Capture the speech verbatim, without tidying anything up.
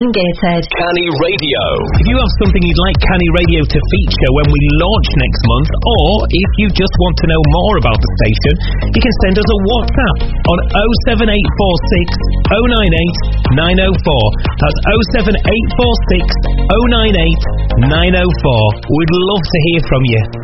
Gateshead. Canny Radio. If you have something you'd like Canny Radio to feature when we launch next month, or if you just want to know more about the station, you can send us a WhatsApp on oh seven eight four six, oh nine eight, nine oh four. That's oh seven eight four six, oh nine eight, nine oh four. We'd love to hear from you.